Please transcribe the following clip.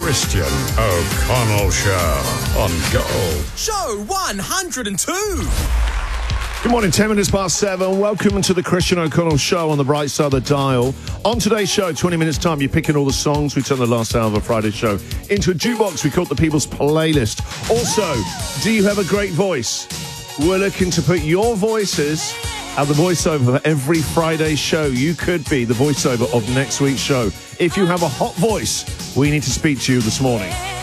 Christian O'Connell Show on Gold. Show 102. Good morning, 10 minutes past 7. Welcome to the Christian O'Connell Show on the bright side of the dial. On today's show, 20 minutes time, you're picking all the songs. We turn the last hour of a Friday show into a jukebox we call the People's Playlist. Also, do you have a great voice? We're looking to put your voices at the voiceover for every Friday show. You could be the voiceover of next week's show. If you have a hot voice, we need to speak to you this morning.